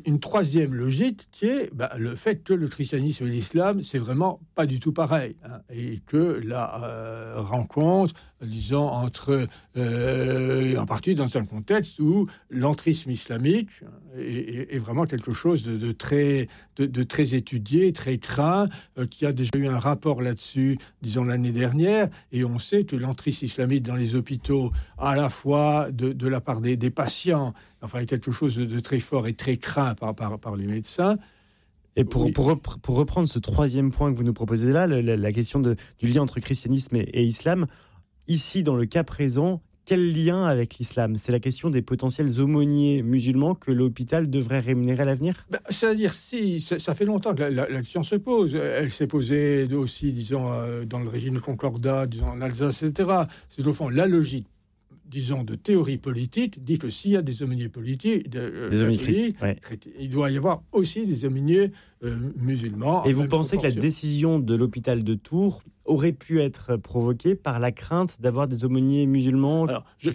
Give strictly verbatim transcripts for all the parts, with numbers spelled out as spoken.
une troisième logique qui est bah, le fait que le christianisme et l'islam, c'est vraiment pas du tout pareil. Hein, et que la euh, rencontre, disons, entre... Euh, en particulier dans un contexte où l'entrisme islamique est, est, est vraiment quelque chose de, de, très, de, de très étudié, très craint, euh, qui a déjà eu un rapport là-dessus, disons, l'année dernière, et on sait que l'entrisme islamique dans les hôpitaux, à la fois de, de la part des, des patients, enfin, est quelque chose de, de très fort et très craint par, par, par les médecins. Et pour, oui. pour, repre- pour reprendre ce troisième point que vous nous proposez là, le, la, la question de, du lien entre christianisme et, et islam, ici, dans le cas présent, quel lien avec l'islam ? C'est la question des potentiels aumôniers musulmans que l'hôpital devrait rémunérer à l'avenir ? Ben, c'est-à-dire, si, ça, ça fait longtemps que la, la, la question se pose. Elle s'est posée aussi, disons, euh, dans le régime de Concordat, disons, en Alsace, et cetera. C'est au fond la logique, disons, de théorie politique, dit que s'il y a des aumôniers politiques, de, euh, des aumôniers catholiques, ouais. il doit y avoir aussi des aumôniers euh, musulmans. Et vous pensez que la décision de l'hôpital de Tours aurait pu être provoquée par la crainte d'avoir des aumôniers musulmans? Alors, je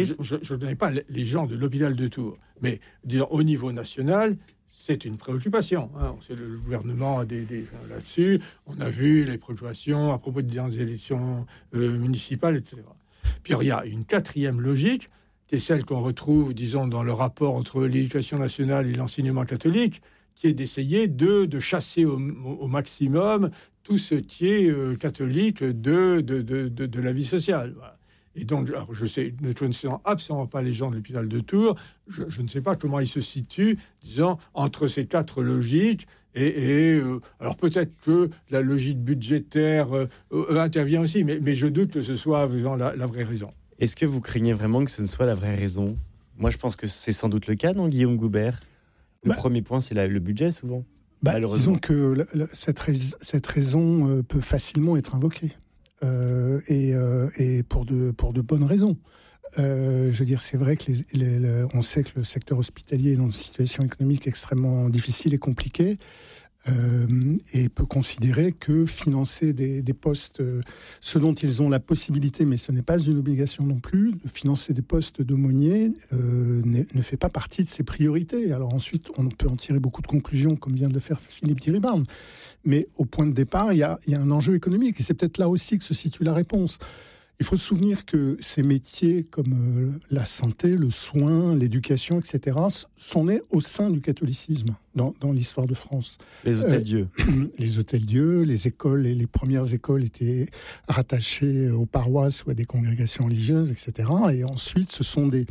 ne connais pas les gens de l'hôpital de Tours, mais disons, au niveau national, c'est une préoccupation. Hein. C'est le gouvernement des, des, là-dessus. On a vu les préoccupations à propos des élections euh, municipales, et cetera. Puis il y a une quatrième logique, qui est celle qu'on retrouve, disons, dans le rapport entre l'éducation nationale et l'enseignement catholique, qui est d'essayer de, de chasser au, au maximum tout ce qui est euh, catholique de, de, de, de, de la vie sociale. Voilà. Et donc, alors, je sais, ne connaissant absolument pas les gens de l'hôpital de Tours, je, je ne sais pas comment ils se situent, disons, entre ces quatre logiques. Et, et euh, alors peut-être que la logique budgétaire euh, euh, intervient aussi, mais, mais je doute que ce soit la, la vraie raison. Est-ce que vous craignez vraiment que ce ne soit la vraie raison ? Moi, je pense que c'est sans doute le cas, non, Guillaume Goubert ? Le bah, premier point, c'est la, le budget, souvent. Bah, disons que la, la, cette, rais- cette raison euh, peut facilement être invoquée, euh, et, euh, et pour, de, pour de bonnes raisons. Euh, je veux dire, c'est vrai que les, les, les, on sait que le secteur hospitalier est dans une situation économique extrêmement difficile et compliquée, euh, et peut considérer que financer des, des postes, euh, ce dont ils ont la possibilité, mais ce n'est pas une obligation non plus, de financer des postes d'aumôniers euh, ne fait pas partie de ses priorités. Alors ensuite, on peut en tirer beaucoup de conclusions, comme vient de le faire Philippe Diribarne. Mais au point de départ, il y a, il y a un enjeu économique, et c'est peut-être là aussi que se situe la réponse. Il faut se souvenir que ces métiers comme euh, la santé, le soin, l'éducation, et cetera, sont nés au sein du catholicisme dans, dans l'histoire de France. Les hôtels-dieux. Euh, les hôtels-dieux, les écoles, et les premières écoles étaient rattachées aux paroisses ou à des congrégations religieuses, et cetera. Et ensuite, ce sont des,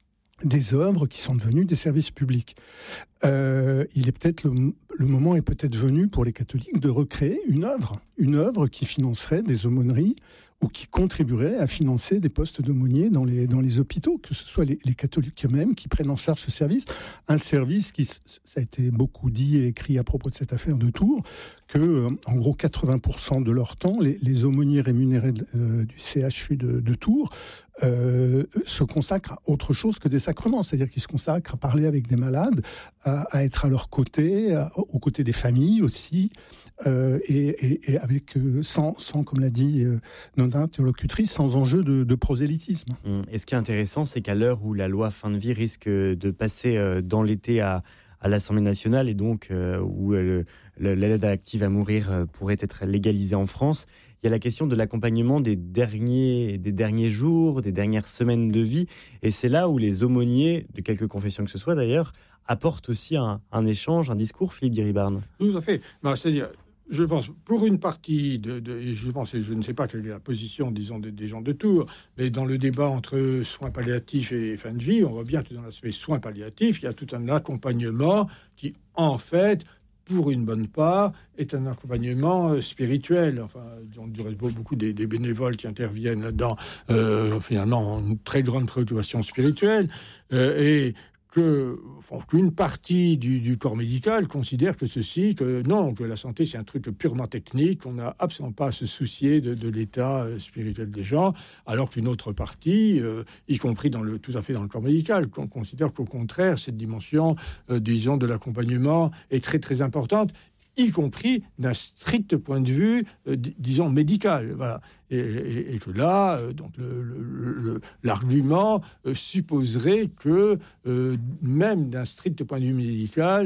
des œuvres qui sont devenues des services publics. Euh, il est peut-être le, le moment est peut-être venu pour les catholiques de recréer une œuvre, une œuvre qui financerait des aumôneries ou qui contribuerait à financer des postes d'aumôniers dans les, dans les hôpitaux, que ce soit les, les catholiques eux-mêmes qui prennent en charge ce service. Un service qui, ça a été beaucoup dit et écrit à propos de cette affaire de Tours, que, en gros, quatre-vingts pour cent de leur temps, les, les aumôniers rémunérés de, euh, du C H U de, de Tours euh, se consacrent à autre chose que des sacrements. C'est-à-dire qu'ils se consacrent à parler avec des malades, à, à être à leur côté, à, aux côtés des familles aussi, euh, et, et, et avec, euh, sans, sans, comme l'a dit euh, notre interlocutrice, sans enjeu de, de prosélytisme. Mmh. Et ce qui est intéressant, c'est qu'à l'heure où la loi fin de vie risque de passer euh, dans l'été à à l'Assemblée nationale, et donc euh, où euh, le, l'aide active à mourir euh, pourrait être légalisée en France, il y a la question de l'accompagnement des derniers, des derniers jours, des dernières semaines de vie, et c'est là où les aumôniers, de quelque confession que ce soit d'ailleurs, apportent aussi un, un échange, un discours, Philippe Diribarne. Tout à fait. Ben, c'est-à-dire, je pense, pour une partie, de, de, je pense, je ne sais pas quelle est la position, disons, des, des gens de Tours, mais dans le débat entre soins palliatifs et fin de vie, on voit bien que dans l'aspect soins palliatifs, il y a tout un accompagnement qui, en fait, pour une bonne part, est un accompagnement euh, spirituel. Enfin, on dirait beaucoup des, des bénévoles qui interviennent là-dedans, euh, finalement, ont une très grande préoccupation spirituelle, euh, et que, enfin, qu'une partie du, du corps médical considère que ceci, que non, que la santé c'est un truc purement technique, qu'on n'a absolument pas à se soucier de, de l'état spirituel des gens, alors qu'une autre partie, euh, y compris dans le, tout à fait dans le corps médical, qu'on considère qu'au contraire, cette dimension, euh, disons, de l'accompagnement est très très importante, y compris d'un strict point de vue, euh, d- disons, médical. Voilà. Et, et, et que là, euh, donc le, le, le, l'argument euh, supposerait que, euh, même d'un strict point de vue médical,